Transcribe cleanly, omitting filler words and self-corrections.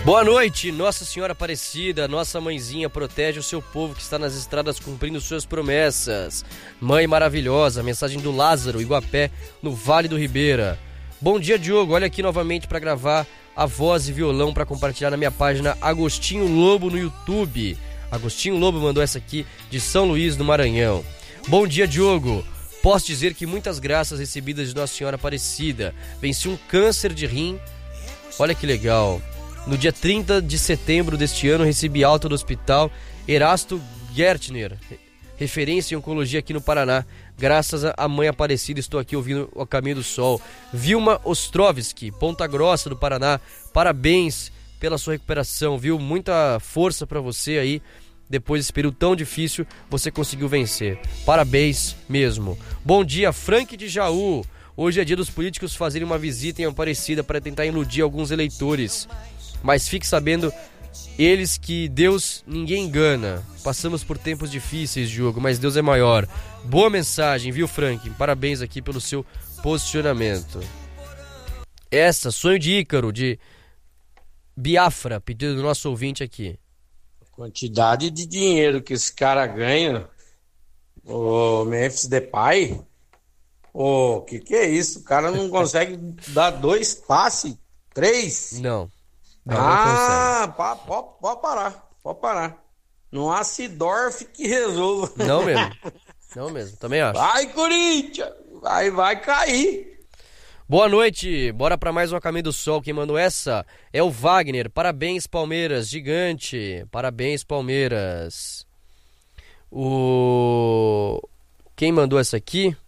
Boa noite, Nossa Senhora Aparecida, nossa mãezinha, protege o seu povo que está nas estradas cumprindo suas promessas. Mãe maravilhosa, mensagem do Lázaro, Iguapé, no Vale do Ribeira. Bom dia, Diogo, olha aqui novamente para gravar a voz e violão para compartilhar na minha página Agostinho Lobo no YouTube. Agostinho Lobo mandou essa aqui de São Luís do Maranhão. Bom dia, Diogo. Posso dizer que muitas graças recebidas de Nossa Senhora Aparecida. Venci um câncer de rim. Olha que legal. No dia 30 de setembro deste ano, recebi alta do hospital Erasto Gertner, referência em oncologia aqui no Paraná. Graças à Mãe Aparecida, estou aqui ouvindo o Caminho do Sol. Vilma Ostrovski, Ponta Grossa do Paraná, parabéns pela sua recuperação, viu? Muita força para você aí. Depois desse período tão difícil, você conseguiu vencer. Parabéns mesmo. Bom dia, Frank de Jaú. Hoje é dia dos políticos fazerem uma visita em Aparecida para tentar iludir alguns eleitores. Mas fique sabendo, eles, que Deus ninguém engana. Passamos por tempos difíceis, Diogo, mas Deus é maior. Boa mensagem, viu, Frank? Parabéns aqui pelo seu posicionamento. Sonho de Ícaro, de Biafra, pedido do nosso ouvinte aqui. Quantidade de dinheiro que esse cara ganha, o Memphis Depay, que é isso? O cara não consegue dar 2 passes, 3? Não. Pode parar. Não há Sidorf que resolva. Não mesmo, também acho. Vai, Corinthians, vai cair. Boa noite, bora pra mais um Caminho do Sol. Quem mandou essa é o Wagner. Parabéns, Palmeiras, gigante. Parabéns, Palmeiras. Quem mandou essa aqui